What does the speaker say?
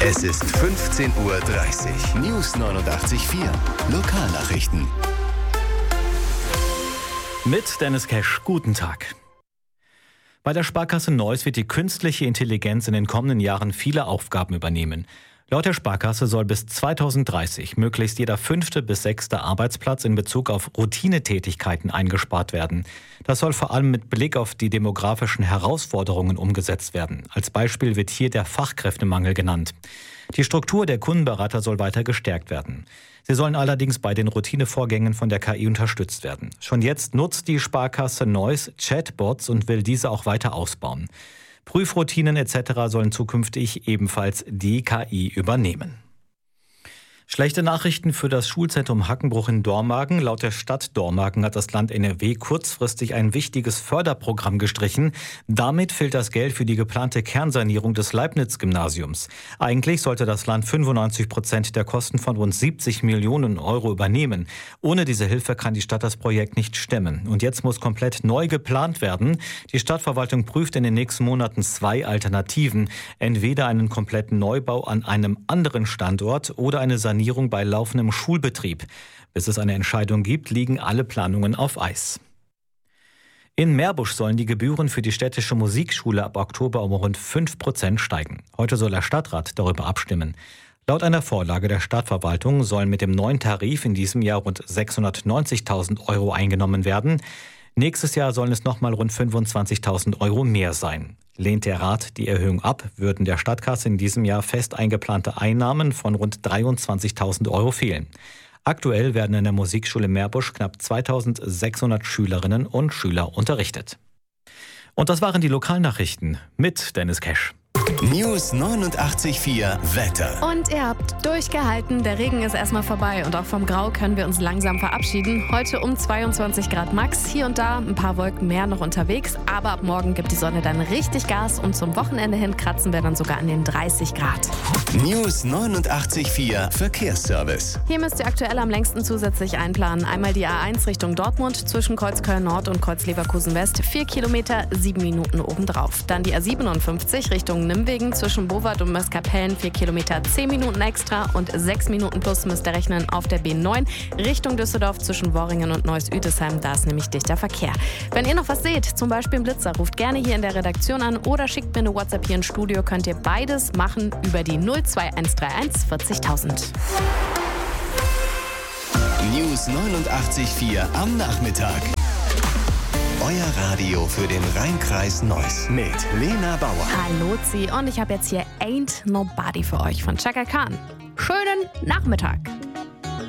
Es ist 15:30 Uhr. News 89.4. Lokalnachrichten. Mit Dennis Kesch, guten Tag. Bei der Sparkasse Neuss wird die künstliche Intelligenz in den kommenden Jahren viele Aufgaben übernehmen. Laut der Sparkasse soll bis 2030 möglichst jeder 5. bis 6. Arbeitsplatz in Bezug auf Routinetätigkeiten eingespart werden. Das soll vor allem mit Blick auf die demografischen Herausforderungen umgesetzt werden. Als Beispiel wird hier der Fachkräftemangel genannt. Die Struktur der Kundenberater soll weiter gestärkt werden. Sie sollen allerdings bei den Routinevorgängen von der KI unterstützt werden. Schon jetzt nutzt die Sparkasse Neuss Chatbots und will diese auch weiter ausbauen. Prüfroutinen etc. sollen zukünftig ebenfalls die KI übernehmen. Schlechte Nachrichten für das Schulzentrum Hackenbruch in Dormagen. Laut der Stadt Dormagen hat das Land NRW kurzfristig ein wichtiges Förderprogramm gestrichen. Damit fehlt das Geld für die geplante Kernsanierung des Leibniz-Gymnasiums. Eigentlich sollte das Land 95% der Kosten von rund 70 Millionen Euro übernehmen. Ohne diese Hilfe kann die Stadt das Projekt nicht stemmen. Und jetzt muss komplett neu geplant werden. Die Stadtverwaltung prüft in den nächsten Monaten 2 Alternativen. Entweder einen kompletten Neubau an einem anderen Standort oder eine Sanierung bei laufendem Schulbetrieb. Bis es eine Entscheidung gibt, liegen alle Planungen auf Eis. In Meerbusch sollen die Gebühren für die städtische Musikschule ab Oktober um rund 5% steigen. Heute soll der Stadtrat darüber abstimmen. Laut einer Vorlage der Stadtverwaltung sollen mit dem neuen Tarif in diesem Jahr rund 690.000 Euro eingenommen werden. Nächstes Jahr sollen es nochmal rund 25.000 Euro mehr sein. Lehnt der Rat die Erhöhung ab, würden der Stadtkasse in diesem Jahr fest eingeplante Einnahmen von rund 23.000 Euro fehlen. Aktuell werden in der Musikschule Meerbusch knapp 2.600 Schülerinnen und Schüler unterrichtet. Und das waren die Lokalnachrichten mit Dennis Kesch. News 89.4 Wetter. Und ihr habt durchgehalten, der Regen ist erstmal vorbei und auch vom Grau können wir uns langsam verabschieden. Heute um 22 Grad max, hier und da ein paar Wolken mehr noch unterwegs, aber ab morgen gibt die Sonne dann richtig Gas und zum Wochenende hin kratzen wir dann sogar an den 30 Grad. News 89.4 Verkehrsservice. Hier müsst ihr aktuell am längsten zusätzlich einplanen. Einmal die A1 Richtung Dortmund zwischen Kreuzköln Nord und Kreuz-Leverkusen West, 4 Kilometer, 7 Minuten obendrauf. Dann die A57 Richtung Nimwegen zwischen Bowart und Möskapellen, 4 Kilometer, 10 Minuten extra und 6 Minuten plus müsst ihr rechnen auf der B9 Richtung Düsseldorf zwischen Worringen und Neuss-Üdesheim. Da ist nämlich dichter Verkehr. Wenn ihr noch was seht, zum Beispiel einen Blitzer, ruft gerne hier in der Redaktion an oder schickt mir eine WhatsApp hier ins Studio. Könnt ihr beides machen über die 02131 40.000. News 89.4 am Nachmittag. Euer Radio für den Rhein-Kreis Neuss mit Lena Bauer. Hallo Sie, und ich habe jetzt hier Ain't Nobody für euch von Chaka Khan. Schönen Nachmittag.